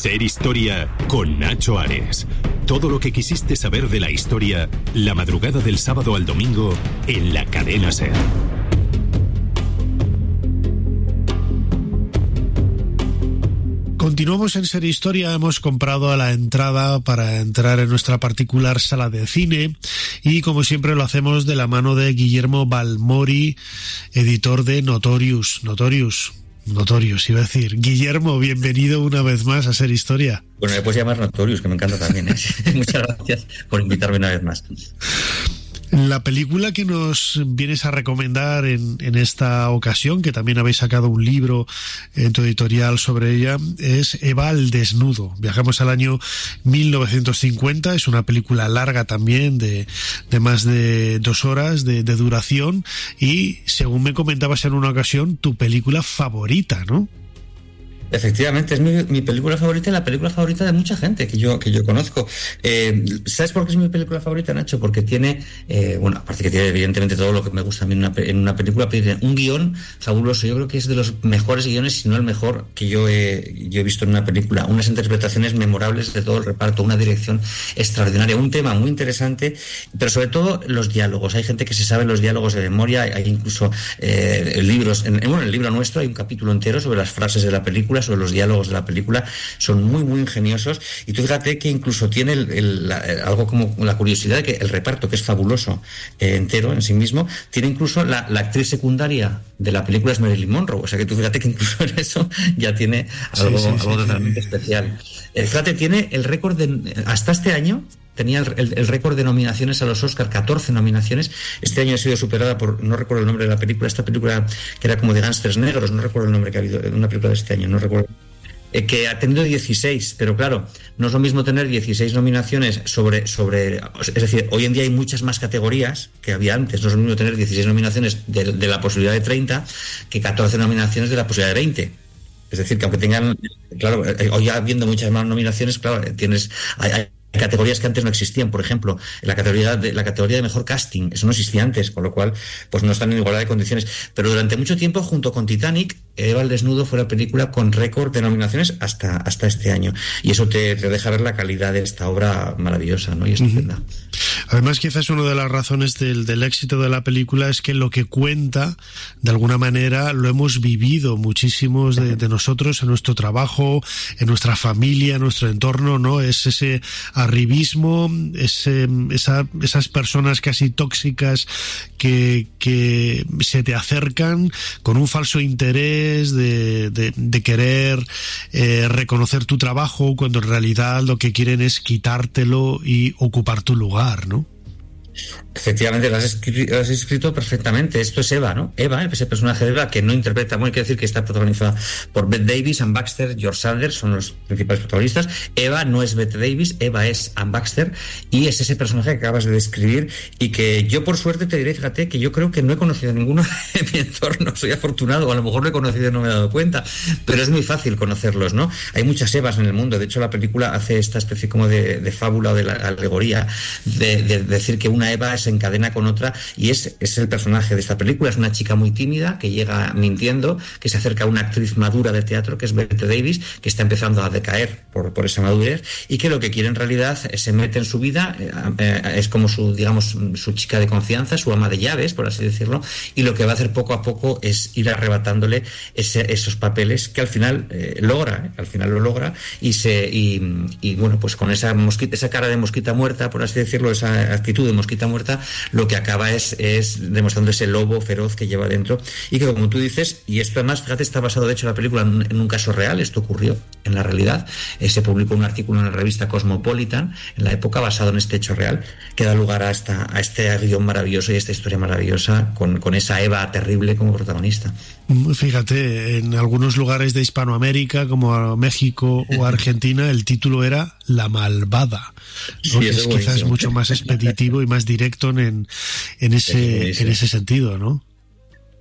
Ser Historia con Nacho Ares. Todo lo que quisiste saber de la historia, la madrugada del sábado al domingo en la cadena SER. Continuamos en Ser Historia. Hemos comprado la entrada para entrar en nuestra particular sala de cine y, como siempre, lo hacemos de la mano de Guillermo Balmori, editor de Notorious, iba a decir. Guillermo, bienvenido una vez más a Ser Historia. Bueno, me puedes llamar Notorious, que me encanta también, ¿eh? Muchas gracias por invitarme una vez más. La película que nos vienes a recomendar en esta ocasión, que también habéis sacado un libro en tu editorial sobre ella, es Eva al desnudo. Viajamos al año 1950, es una película larga también, de más de 2 horas de duración, y según me comentabas en una ocasión, tu película favorita, ¿no? Efectivamente, es mi película favorita y la película favorita de mucha gente que yo conozco. ¿Sabes por qué es mi película favorita, Nacho? Porque tiene, aparte que tiene evidentemente todo lo que me gusta a mí en una película, pero tiene un guión fabuloso. Yo creo que es de los mejores guiones, si no el mejor, que yo he visto en una película. Unas interpretaciones memorables de todo el reparto, una dirección extraordinaria, un tema muy interesante, pero sobre todo los diálogos. Hay gente que se sabe los diálogos de memoria, hay incluso libros. En el libro nuestro hay un capítulo entero sobre las frases de la película, sobre los diálogos de la película, son muy muy ingeniosos, y tú fíjate que incluso tiene algo como la curiosidad de que el reparto, que es fabuloso entero en sí mismo, tiene incluso la actriz secundaria de la película es Marilyn Monroe, o sea que tú fíjate que incluso en eso ya tiene algo totalmente especial. Fíjate, tiene el récord hasta este año. Tenía el récord de nominaciones a los Oscar, 14 nominaciones. Este año ha sido superada por, no recuerdo el nombre de la película, esta película que era como de gángsters negros, no recuerdo el nombre que ha habido, una película de este año, no recuerdo. Que ha tenido 16, pero claro, no es lo mismo tener 16 nominaciones sobre, es decir, hoy en día hay muchas más categorías que había antes, no es lo mismo tener 16 nominaciones de la posibilidad de 30 que 14 nominaciones de la posibilidad de 20. Es decir, que aunque tengan, claro, hoy habiendo muchas más nominaciones, claro, hay categorías que antes no existían. Por ejemplo, la categoría de mejor casting, eso no existía antes, con lo cual pues no están en igualdad de condiciones. Pero durante mucho tiempo, junto con Titanic, Eva al desnudo fue la película con récord de nominaciones hasta este año, y eso te deja ver la calidad de esta obra maravillosa, ¿no? Y estupenda. Además, quizás una de las razones del éxito de la película es que lo que cuenta, de alguna manera, lo hemos vivido muchísimos de nosotros en nuestro trabajo, en nuestra familia, en nuestro entorno, ¿no? Es ese arribismo, esas personas casi tóxicas que se te acercan con un falso interés de querer reconocer tu trabajo, cuando en realidad lo que quieren es quitártelo y ocupar tu lugar, ¿no? Efectivamente, lo has escrito perfectamente. Esto es Eva, ¿no? Eva, ese personaje de Eva, que no interpreta, bueno, hay que decir que está protagonizada por Bette Davis, Anne Baxter, George Sanders, son los principales protagonistas. Eva no es Bette Davis, Eva es Anne Baxter, y es ese personaje que acabas de describir, y que yo, por suerte, te diré, fíjate, que yo creo que no he conocido a ninguno en mi entorno. Soy afortunado, o a lo mejor lo he conocido y no me he dado cuenta, pero es muy fácil conocerlos, ¿no? Hay muchas Evas en el mundo. De hecho, la película hace esta especie como de fábula o de la alegoría de decir que una Eva se encadena con otra, y es el personaje de esta película. Es una chica muy tímida que llega mintiendo, que se acerca a una actriz madura de teatro, que es Bette Davis, que está empezando a decaer por esa madurez, y que lo que quiere en realidad se mete en su vida, es como su chica de confianza, su ama de llaves, por así decirlo, y lo que va a hacer poco a poco es ir arrebatándole esos papeles que al final lo logra, y bueno, pues con esa cara de mosquita muerta, por así decirlo, esa actitud de mosquita muerta, lo que acaba es demostrando ese lobo feroz que lleva dentro, y que, como tú dices, y esto además, fíjate, está basado de hecho la película en un caso real. Esto ocurrió en la realidad. Se publicó un artículo en la revista Cosmopolitan en la época, basado en este hecho real, que da lugar a este guión maravilloso y esta historia maravillosa con esa Eva terrible como protagonista. Fíjate, en algunos lugares de Hispanoamérica, como México o Argentina, el título era La Malvada, ¿no? Sí, es quizás mucho más expeditivo y más directo en ese sentido, ¿no?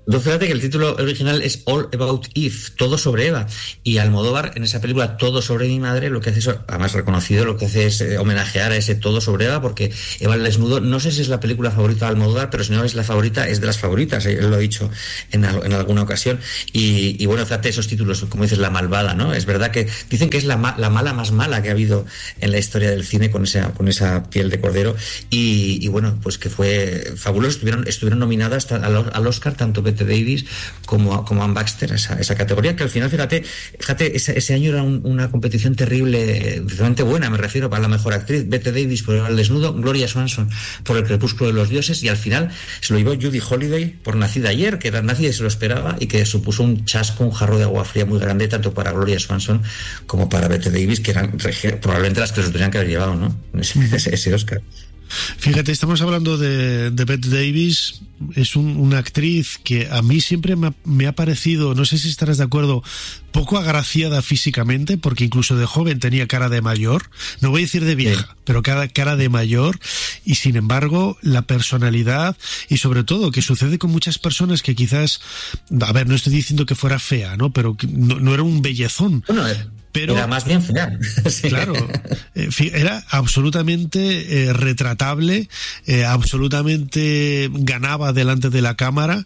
Entonces, fíjate que el título original es All About Eve, todo sobre Eva. Y Almodóvar, en esa película, Todo sobre mi madre, lo que hace es, además reconocido, lo que hace es homenajear a ese Todo sobre Eva, porque Eva el desnudo, no sé si es la película favorita de Almodóvar, pero si no es la favorita, es de las favoritas, él lo ha dicho en alguna ocasión. Y bueno, fíjate esos títulos, como dices, La malvada, ¿no? Es verdad que dicen que es la mala más mala que ha habido en la historia del cine con esa piel de cordero. Y bueno, pues que fue fabuloso. Estuvieron nominadas al Oscar tanto Bette Davis como Anne Baxter, esa categoría, que al final, fíjate, ese año era una competición terrible, realmente buena, me refiero, para la mejor actriz. Bette Davis por El desnudo, Gloria Swanson por El crepúsculo de los dioses, y al final se lo llevó Judy Holliday por Nacida ayer, que nadie se lo esperaba y que supuso un chasco, un jarro de agua fría muy grande, tanto para Gloria Swanson como para Bette Davis, que eran probablemente las que los tenían que haber llevado, ¿no? Ese Oscar. Fíjate, estamos hablando de Bette Davis. Es una actriz que a mí siempre me ha parecido, no sé si estarás de acuerdo, poco agraciada físicamente, porque incluso de joven tenía cara de mayor, no voy a decir de vieja, sí, pero cara de mayor, y sin embargo la personalidad, y sobre todo que sucede con muchas personas que quizás, a ver, no estoy diciendo que fuera fea, ¿no? Pero no era un bellezón. Bueno, pero era más bien fea. Sí. Claro, era absolutamente retratable, absolutamente ganaba delante de la cámara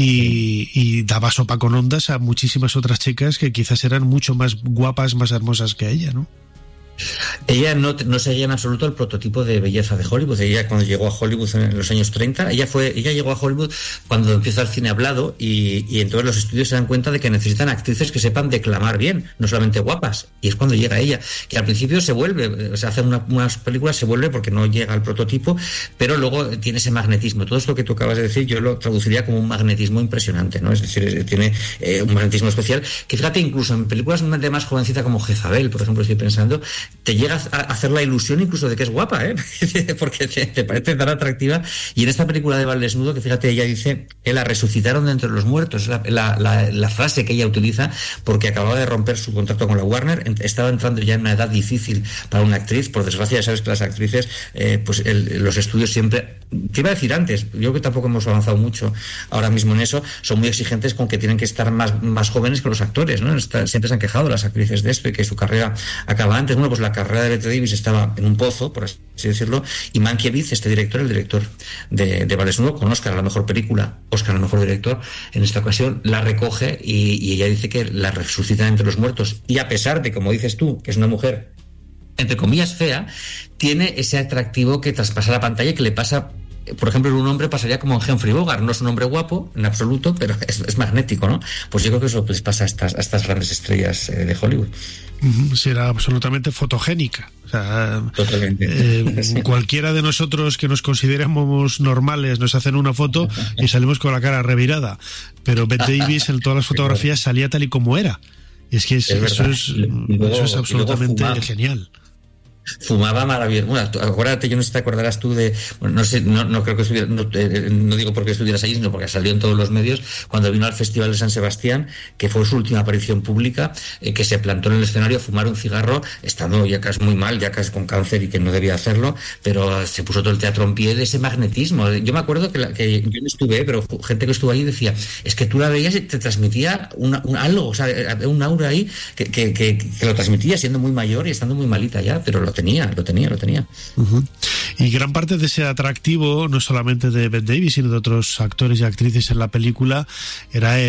y daba sopa con ondas a muchísimas otras chicas que quizás eran mucho más guapas, más hermosas que ella, ¿no? Ella no seguía en absoluto el prototipo de belleza de Hollywood. Ella, cuando llegó a Hollywood en los años 30, ella llegó a Hollywood cuando empieza el cine hablado, y entonces los estudios se dan cuenta de que necesitan actrices que sepan declamar bien, no solamente guapas, y es cuando llega ella, que al principio se vuelve, se hace unas películas, se vuelve porque no llega al prototipo, pero luego tiene ese magnetismo. Todo esto que tú acabas de decir yo lo traduciría como un magnetismo impresionante, ¿no? Es decir, tiene un magnetismo especial, que fíjate, incluso en películas de más jovencita como Jezabel, por ejemplo, estoy pensando, te llega a hacer la ilusión incluso de que es guapa, porque te parece tan atractiva. Y en esta película de Eva el desnudo, que fíjate, ella dice que la resucitaron de entre los muertos, la frase que ella utiliza, porque acababa de romper su contrato con la Warner, estaba entrando ya en una edad difícil para una actriz. Por desgracia, ya sabes que las actrices, los estudios siempre, te iba a decir antes, yo creo que tampoco hemos avanzado mucho ahora mismo en eso, son muy exigentes con que tienen que estar más jóvenes que los actores, ¿no? Siempre se han quejado las actrices de esto y que su carrera acaba antes. Bueno, pues la carrera de Bette Davis estaba en un pozo, por así decirlo, y Mankiewicz, el director de Eva el desnudo, con Oscar a la mejor película, Oscar al mejor director, en esta ocasión la recoge y ella dice que la resucita entre los muertos, y a pesar de, como dices tú, que es una mujer entre comillas fea, tiene ese atractivo que traspasa la pantalla y que le pasa. Por ejemplo, en un hombre pasaría como en Humphrey Bogart. No es un hombre guapo en absoluto, pero es magnético, ¿no? Pues yo creo que eso les pasa a estas grandes estrellas de Hollywood. Será absolutamente fotogénica. O sea, cualquiera de nosotros que nos consideramos normales nos hacen una foto y salimos con la cara revirada. Pero Bette Davis en todas las fotografías salía tal y como era. Y es que eso es absolutamente genial. Fumaba maravilloso. Bueno, acuérdate, yo no sé si te acordarás tú de, bueno, no sé, no creo que estuviera, no digo porque estuvieras allí, sino porque salió en todos los medios, cuando vino al Festival de San Sebastián, que fue su última aparición pública, que se plantó en el escenario a fumar un cigarro, estando ya casi muy mal, ya casi con cáncer y que no debía hacerlo, pero se puso todo el teatro en pie de ese magnetismo. Yo me acuerdo que yo no estuve, pero gente que estuvo ahí decía, es que tú la veías y te transmitía algo, o sea, un aura ahí que lo transmitía siendo muy mayor y estando muy malita ya, pero lo tenía. Uh-huh. Y gran parte de ese atractivo, no solamente de Bette Davis, sino de otros actores y actrices en la película, era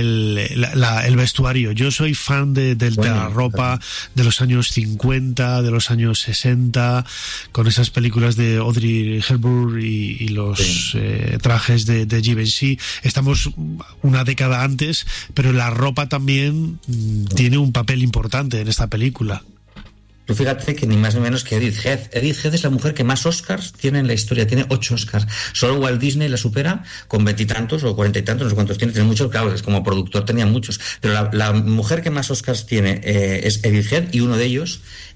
el vestuario. Yo soy fan de la ropa de los años 50, de los años 60, con esas películas de Audrey Hepburn y los trajes de Givenchy. Estamos una década antes, pero la ropa también tiene un papel importante en esta película. Tú fíjate que ni más ni menos que Edith Head. Edith Head es la mujer que más Oscars tiene en la historia, tiene 8 Oscars. Solo Walt Disney la supera con 20 y tantos o 40 y tantos, no sé cuántos tiene muchos, claro, es como productor tenía muchos. Pero la mujer que más Oscars tiene es Edith Head, y uno de ellos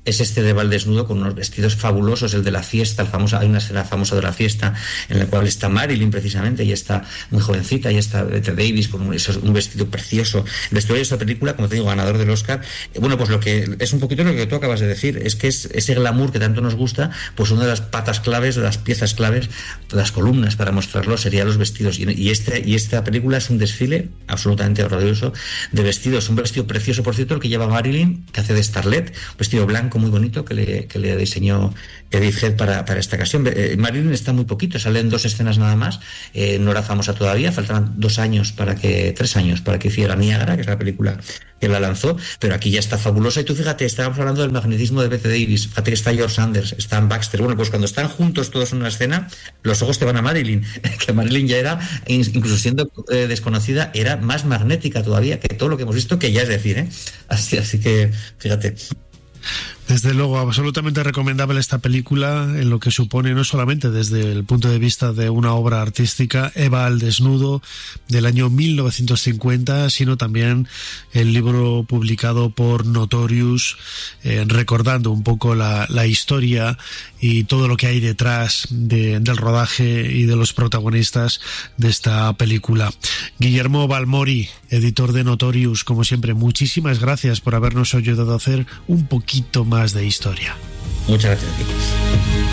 es este de Val desnudo con unos vestidos fabulosos, el de la fiesta, hay una escena famosa de la fiesta en la cual está Marilyn precisamente, y está muy jovencita, y está Bette Davis con un vestido precioso. El vestuario de esta película, como te digo, ganador del Oscar. Bueno, pues lo que es un poquito lo que tú acabas de decir, es que es ese glamour que tanto nos gusta, pues una de las patas claves, de las piezas claves, de las columnas para mostrarlo serían los vestidos, y esta película es un desfile absolutamente horroroso de vestidos. Un vestido precioso, por cierto, el que lleva Marilyn, que hace de Starlet, un vestido blanco muy bonito que le diseñó Edith Head para esta ocasión. Marilyn está muy poquito, sale en 2 escenas nada más, no era famosa todavía, faltaban 3 años para que hiciera Niágara, que es la película que la lanzó, pero aquí ya está fabulosa. Y tú fíjate, estábamos hablando del magnetismo de Bette Davis, fíjate que está George Sanders, está Baxter. Bueno, pues cuando están juntos todos en una escena, los ojos te van a Marilyn, que Marilyn ya era, incluso siendo desconocida, era más magnética todavía que todo lo que hemos visto, que ya es decir, así que fíjate. Desde luego, absolutamente recomendable esta película en lo que supone, no solamente desde el punto de vista de una obra artística, Eva al desnudo, del año 1950, sino también el libro publicado por Notorious, recordando un poco la historia y todo lo que hay detrás del rodaje y de los protagonistas de esta película. Guillermo Balmori, editor de Notorious, como siempre, muchísimas gracias por habernos ayudado a hacer un poquito más de historia. Muchas gracias a ti.